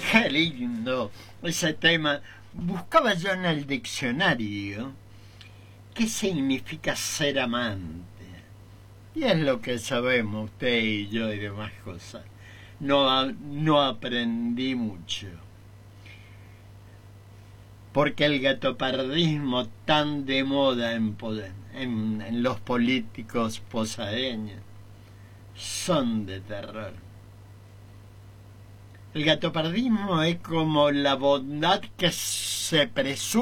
Qué lindo ese tema. Buscaba yo en el diccionario qué significa ser amante. Y es lo que sabemos usted y yo y demás cosas. No aprendí mucho. Porque el gatopardismo tan de moda en los políticos posadeños son de terror. El gatopardismo es como la bondad que se presume